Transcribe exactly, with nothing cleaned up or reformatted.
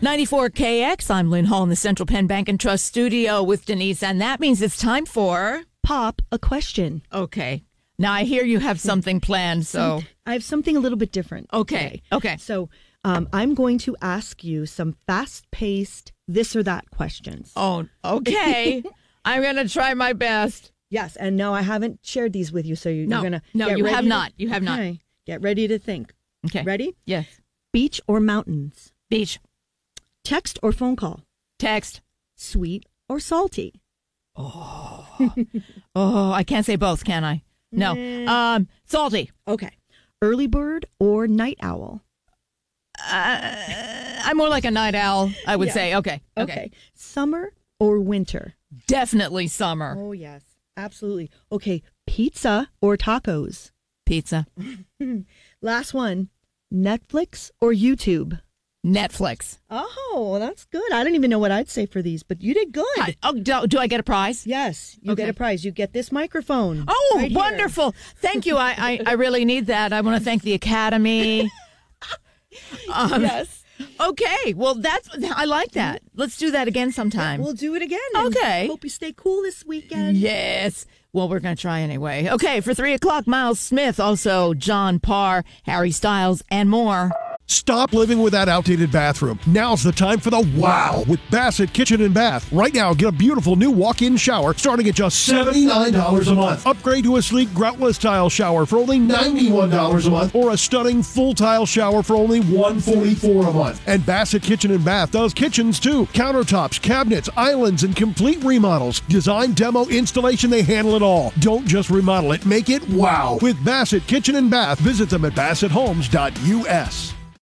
ninety-four K X, I'm Lynn Hall in the Central Penn Bank and Trust studio with Denise, and that means it's time for... Pop a question. Okay. Now, I hear you have something planned, so... I have something a little bit different. Okay, okay. So um, I'm going to ask you some fast-paced this or that questions. Oh, okay. I'm going to try my best. Yes, and no, I haven't shared these with you, so you, no, you're going to... No, you have not. You have not. Okay. Get ready to think. Okay. Ready? Yes. Beach or mountains? Beach. Text or phone call? Text. Sweet or salty? Oh, oh, I can't say both, can I? No. Nah. Um, salty. Okay. Early bird or night owl? Uh, I'm more like a night owl, I would Yeah. say. Okay. okay. Okay. Summer or winter? Definitely summer. Oh, yes. Absolutely. Okay. Pizza or tacos? Pizza. Last one. Netflix or YouTube? Netflix. Oh, that's good. I don't even know what I'd say for these, but you did good. I, oh, do, do I get a prize? Yes, you Okay. get a prize. You get this microphone. Oh, right here. wonderful. Thank you. I, I, I really need that. I want to thank the Academy. Um, Yes. Okay. Well, that's I like that. Let's do that again sometime. We'll do it again. and Okay. Hope you stay cool this weekend. Yes. Well, we're going to try anyway. Okay. For three o'clock, Miles Smith, also John Parr, Harry Styles, and more. Stop living with that outdated bathroom. Now's the time for the wow with Bassett Kitchen and Bath. Right now, get a beautiful new walk-in shower starting at just seventy-nine dollars a month. Upgrade to a sleek groutless tile shower for only ninety-one dollars a month, or a stunning full tile shower for only one hundred forty-four dollars a month. And Bassett Kitchen and Bath does kitchens too. Countertops, cabinets, islands, and complete remodels. Design, demo, installation, they handle it all. Don't just remodel it, make it wow. With Bassett Kitchen and Bath, visit them at bassett homes dot U S.